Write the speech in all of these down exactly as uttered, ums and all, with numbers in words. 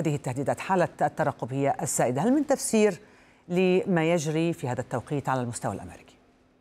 هذه التهديدات، حالة الترقب هي السائدة. هل من تفسير لما يجري في هذا التوقيت على المستوى الأمريكي؟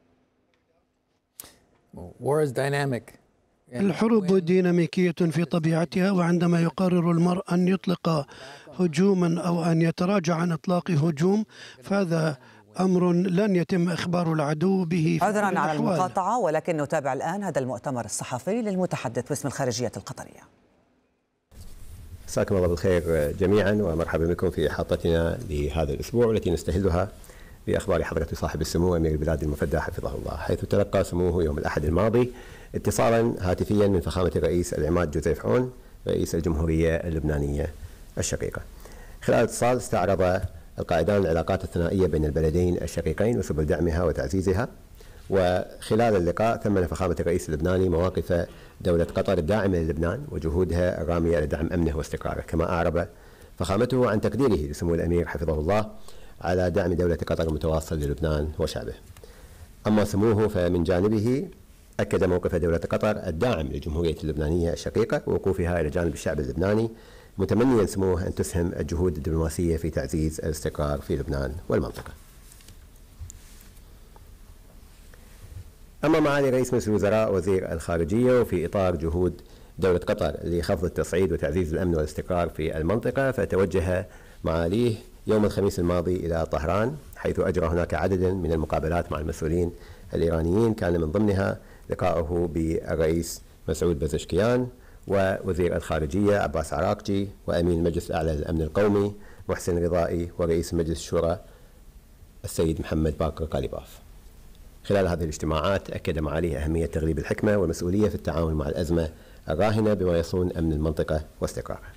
الحروب ديناميكية في طبيعتها، وعندما يقرر المرء أن يطلق هجوما أو أن يتراجع عن إطلاق هجوم فهذا أمر لن يتم إخبار العدو به. عذرا على المقاطعة، ولكن نتابع الآن هذا المؤتمر الصحفي للمتحدث باسم الخارجية القطرية. مساكم الله بالخير جميعا، ومرحبا بكم في إحاطتنا لهذا الأسبوع والتي نستهلها بأخبار حضرة صاحب السمو أمير البلاد المفدى حفظه الله، حيث تلقى سموه يوم الأحد الماضي اتصالا هاتفيا من فخامة الرئيس العماد جوزيف عون رئيس الجمهورية اللبنانية الشقيقة. خلال الاتصال استعرض القائدان العلاقات الثنائية بين البلدين الشقيقين وسبل دعمها وتعزيزها، وخلال اللقاء ثمن فخامة الرئيس اللبناني مواقف دولة قطر الداعمة للبنان وجهودها الرامية لدعم أمنه واستقراره، كما أعرب فخامته عن تقديره لسمو الأمير حفظه الله على دعم دولة قطر المتواصل للبنان وشعبه. أما سموه فمن جانبه أكد موقف دولة قطر الداعم للجمهورية اللبنانية الشقيقة ووقوفها إلى جانب الشعب اللبناني، متمنيا سموه أن تسهم الجهود الدبلوماسية في تعزيز الاستقرار في لبنان والمنطقة. أما معالي رئيس مجلس الوزراء وزير الخارجية، وفي إطار جهود دولة قطر لخفض التصعيد وتعزيز الأمن والاستقرار في المنطقة، فتوجه معاليه يوم الخميس الماضي إلى طهران، حيث أجرى هناك عددا من المقابلات مع المسؤولين الإيرانيين، كان من ضمنها لقاؤه بالرئيس مسعود بزشكيان ووزير الخارجية عباس عراقجي وأمين المجلس الأعلى للأمن القومي محسن رضائي ورئيس مجلس الشورى السيد محمد باقر قاليباف. خلال هذه الاجتماعات أكد معاليه أهمية تغليب الحكمة والمسؤولية في التعامل مع الأزمة الراهنة بما يصون أمن المنطقة واستقرارها.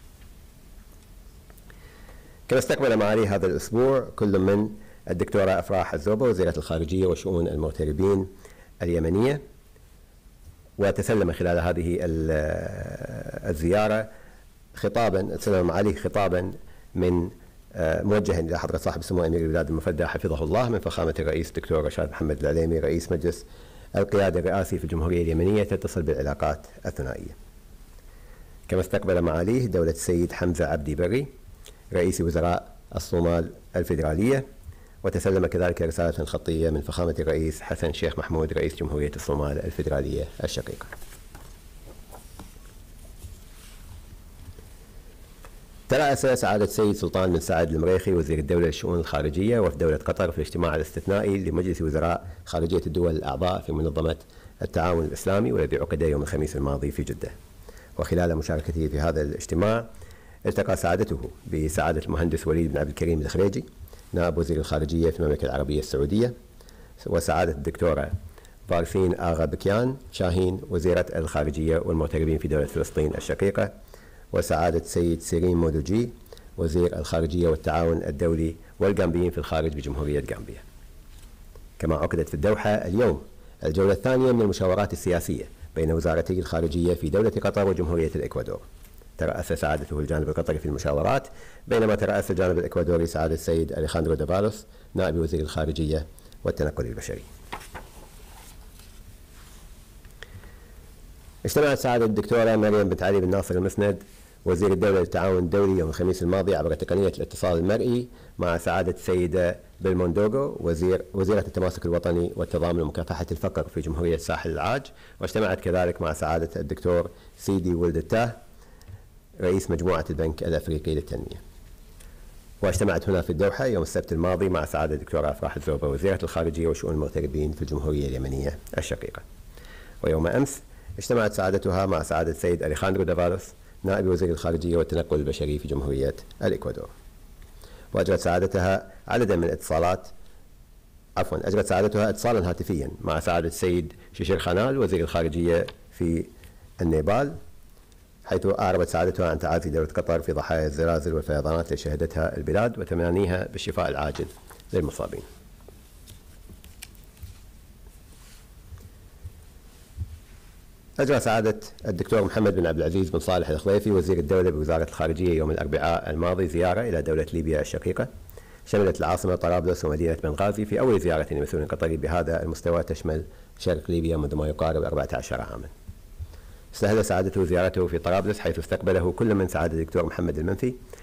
كما استقبل معاليه هذا الأسبوع كل من الدكتورة أفراح الزوبة وزيرة الخارجية وشؤون المغتربين اليمنية، وتسلم خلال هذه الزيارة خطابا تسلم معاليه خطابا من موجها إلى حضرة صاحب السمو أمير البلاد المفدى حفظه الله من فخامة الرئيس الدكتور رشاد محمد العليمي رئيس مجلس القيادة الرئاسي في الجمهورية اليمنية، تتصل بالعلاقات الثنائية. كما استقبل معاليه دولة السيد حمزة عبدي بري رئيس وزراء الصومال الفيدرالية، وتسلم كذلك رسالة خطية من فخامة الرئيس حسن شيخ محمود رئيس جمهورية الصومال الفيدرالية الشقيقة. ترأس سعادة السيد سلطان بن سعد المريخي وزير الدولة للشؤون الخارجية وفد دولة قطر في الاجتماع الاستثنائي لمجلس وزراء خارجية الدول الأعضاء في منظمة التعاون الإسلامي، والذي عقد يوم الخميس الماضي في جدة. وخلال مشاركته في هذا الاجتماع التقى سعادته بسعادة المهندس وليد بن عبد الكريم الخريجي نائب وزير الخارجية في المملكة العربية السعودية، وسعادة الدكتورة فارسين آغا بكيان شاهين وزيرة الخارجية والمغتربين في دولة فلسطين الشقيقة، وسعادة السيد سيرين مودوجي وزير الخارجية والتعاون الدولي والغامبيين في الخارج بجمهورية غامبيا. كما عقدت في الدوحة اليوم الجولة الثانية من المشاورات السياسية بين وزارتي الخارجية في دولة قطر وجمهورية الإكوادور. ترأس سعادته الجانب القطري في المشاورات، بينما ترأس الجانب الإكوادوري سعادة السيد أليخاندرو دافالوس نائب وزير الخارجية والتنقل البشري. اجتمعت سعادة الدكتورة مريم بنت علي بن ناصر المسند وزير الدولة للتعاون الدولي يوم الخميس الماضي عبر تقنية الاتصال المرئي مع سعادة السيدة بلموندوغو وزير وزيرة التماسك الوطني والتضامن ومكافحة الفقر في جمهورية ساحل العاج، واجتمعت كذلك مع سعادة الدكتور سيدي ولد التاه رئيس مجموعة البنك الأفريقي للتنمية. واجتمعت هنا في الدوحة يوم السبت الماضي مع سعادة الدكتورة أفراح الزوبة وزيرة الخارجية وشؤون المغتربين في الجمهورية اليمنية الشقيقة. ويوم أمس اجتمعت سعادتها مع سعادة السيد أليخاندرو دافالوس نائب وزير الخارجية والتنقل البشري في جمهورية الإكوادور. وأجرت سعادتها عددا من الاتصالات عفوا أجرت سعادتها اتصالا هاتفيا مع سعادة السيد شيشير خانال وزير الخارجية في النيبال، حيث أعربت سعادتها عن تعازي دولة قطر في ضحايا الزلازل والفيضانات التي شهدتها البلاد وتمنيها بالشفاء العاجل للمصابين. أجرى سعادة الدكتور محمد بن عبد العزيز بن صالح الخليفي وزير الدولة بوزارة الخارجية يوم الأربعاء الماضي زيارة إلى دولة ليبيا الشقيقة، شملت العاصمة طرابلس ومدينة بنغازي في أول زيارة لمسؤول قطري بهذا المستوى تشمل شرق ليبيا منذ ما يقارب أربعة عشر عاما. استهل سعادته زيارته في طرابلس، حيث استقبله كل من سعادة الدكتور محمد المنفي